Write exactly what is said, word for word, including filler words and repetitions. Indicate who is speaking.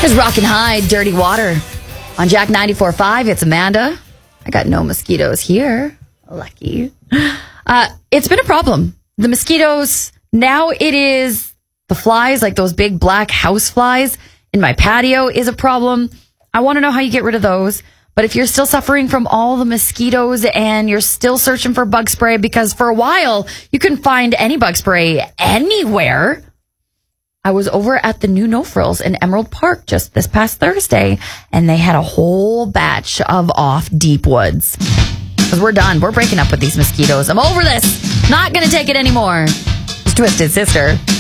Speaker 1: Here's Rockin' High, Dirty Water. On Jack ninety-four point five, it's Amanda. I got no mosquitoes here. Lucky. Uh, it's been a problem. The mosquitoes, now it is the flies, like those big black house flies in my patio is a problem. I want to know how you get rid of those. But if you're still suffering from all the mosquitoes and you're still searching for bug spray, because for a while you couldn't find any bug spray anywhere. I was over at the new No Frills in Emerald Park just this past Thursday, and they had a whole batch of off Deep Woods. Because we're done. We're breaking up with these mosquitoes. I'm over this. Not going to take it anymore. It's Twisted Sister.